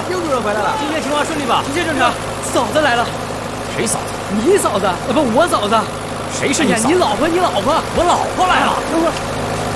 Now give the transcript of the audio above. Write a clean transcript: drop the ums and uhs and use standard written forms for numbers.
又主任回来了。 今天情况顺利吧？ 一切正常。嫂子来了。 谁嫂子？ 你嫂子？不，我嫂子。 谁是你嫂子？ 你老婆，你老婆。 我老婆来了。 等会儿。